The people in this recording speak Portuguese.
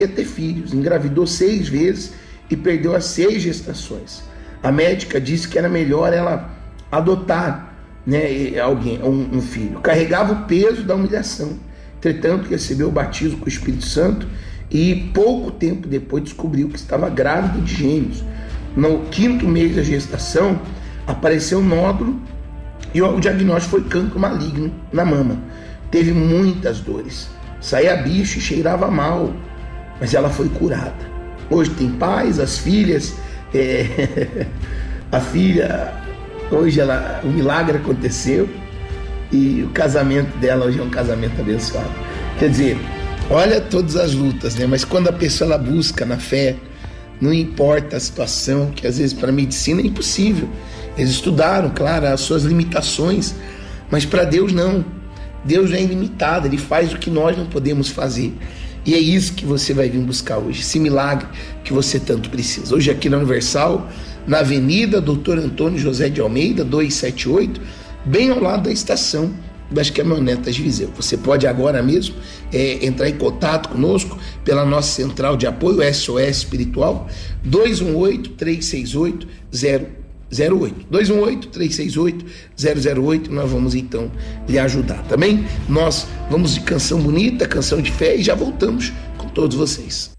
ter filhos, engravidou 6 vezes e perdeu as 6 gestações. A médica disse que era melhor ela adotar, né, um filho. Carregava o peso da humilhação. Entretanto, recebeu o batismo com o Espírito Santo e pouco tempo depois descobriu que estava grávida de gêmeos. No 5º mês da gestação, apareceu um nódulo e o diagnóstico foi cancro maligno na mama. Teve muitas dores, saía bicho e cheirava mal, mas ela foi curada. Hoje tem paz, as filhas, a filha, hoje o milagre aconteceu e o casamento dela hoje é um casamento abençoado. Quer dizer, olha todas as lutas, né? Mas quando a pessoa ela busca na fé, não importa a situação, que às vezes para a medicina é impossível. Eles estudaram, claro, as suas limitações, mas para Deus não. Deus é ilimitado, Ele faz o que nós não podemos fazer. E é isso que você vai vir buscar hoje, esse milagre que você tanto precisa. Hoje aqui na Universal, na Avenida Doutor Antônio José de Almeida, 278, bem ao lado da estação das caminhonetas de Viseu. Você pode agora mesmo entrar em contato conosco pela nossa central de apoio SOS Espiritual, 218-368-008. 218-368-008. Nós vamos então lhe ajudar, também. Nós vamos de canção bonita, canção de fé e já voltamos com todos vocês.